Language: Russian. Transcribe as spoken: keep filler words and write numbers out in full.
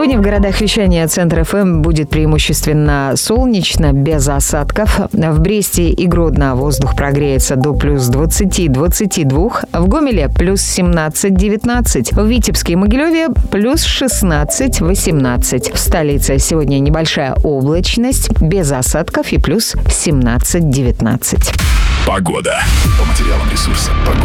Сегодня в городах вещания Центр эф эм будет преимущественно солнечно, без осадков. В Бресте и Гродно воздух прогреется до плюс двадцати двадцати двух, в Гомеле плюс семнадцать девятнадцать, в Витебске и Могилеве плюс шестнадцать восемнадцать. В столице сегодня небольшая облачность, без осадков и плюс семнадцать девятнадцать. Погода. По материалам ресурса. Погода.